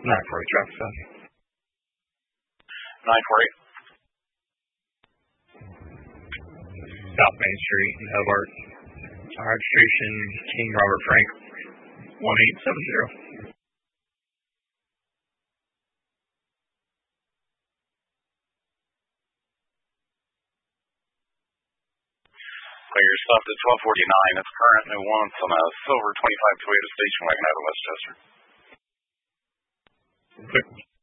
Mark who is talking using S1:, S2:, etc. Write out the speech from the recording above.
S1: 940 traffic stop.
S2: 940.
S1: South Main Street, Hobart. Registration, King Robert Frank, 1870.
S2: You're stopped at 1249. It's currently wants on a silver 25 Toyota station wagon out of Westchester.
S1: Quick